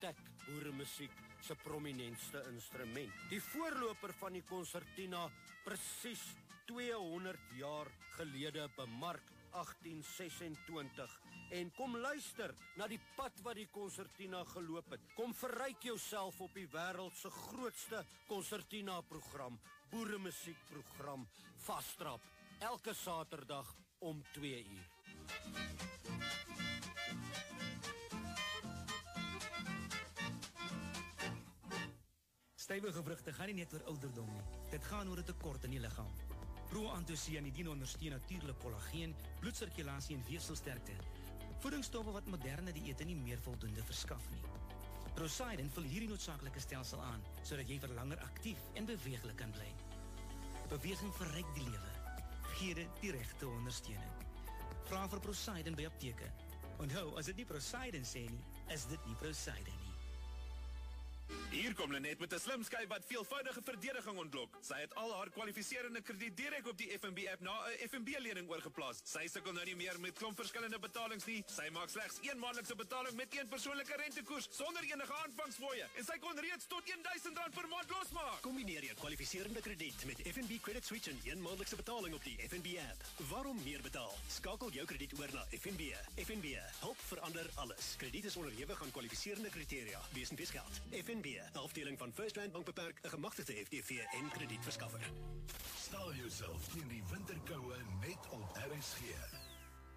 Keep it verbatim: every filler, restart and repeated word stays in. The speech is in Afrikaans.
Attack, boeremusiek se prominentste instrument. Die voorloper van die konsertina presies tweehonderd jaar gelede bemark agtien sesentwintig. En kom luister na die pad wat die konsertina geloop het. Kom verryk jouself op die wêreld se grootste konsertina program, boeremusiekprogram Vastrap, elke Saterdag om twee uur. Stywe gewrigte gaan nie net oor ouderdom nie. Dit gaan oor 'n tekort in die liggaam. Pro-antosianidien ondersteun natuurlik kollageen, bloedsirkulasie en weefselsterkte. Voedingsstowwe wat moderne dieete nie meer voldoende verskaf nie. Prosidin vul hierdie noodsaaklike stelsel aan, sodat jy vir langer aktief en beweeglik kan bly. Beweging verryk die lewe. Gee dit die regte ondersteuning. Vra vir Prosidin by apteke. Onthou, as dit nie Prosidin sê nie, is dit nie Prosidin nie. Hier kom Lenet met 'n slim skyf wat veelvoudige verdediging ontlok. Sy het al haar kwalifiserende krediet direk op die F N B app na 'n F N B-lening oorgeplaas. Sy sukkel nou nie meer met klomp verskillende betalings nie. Sy maak slegs een maandelikse betaling met een persoonlike rentekoers sonder enige aanvangsfooie en sy kon reeds tot duisend rand per maand losmaak. Kombineer jou kwalifiserende krediet met F N B Credit Switch en een maandelikse betaling op die F N B app. Waarom meer betaal? Skakel jou krediet oor na F N B. F N B, help verander alles. Krediet is onderhewig aan kwalifiserende kriteria. Wees en weesgeld. F N B, 'n afdeling van First Rand Bank Beperk, 'n gemagtigde F D V en kredietverskaffer. Stel jouself teen die winterkoue net op R S G.